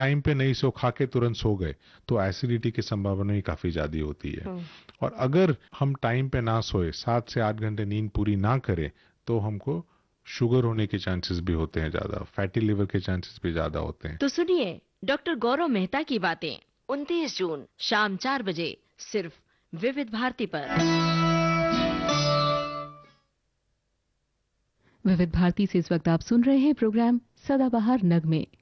Time पे नहीं सो, खा के तुरंत सो गए, तो एसिडिटी की संभावना ही काफी ज्यादा होती है। और अगर हम टाइम पे ना सोए, 7 से 8 घंटे नींद पूरी ना करें, तो हमको शुगर होने के चांसेस भी होते हैं ज्यादा, फैटी लिवर के चांसेस भी ज्यादा होते हैं। तो सुनिए डॉक्टर गौरव मेहता की बातें 29 जून शाम 4 बजे सिर्फ विविध भारती पर। विविध भारती से इस वक्त आप सुन रहे हैं प्रोग्राम सदाबहार नगमे।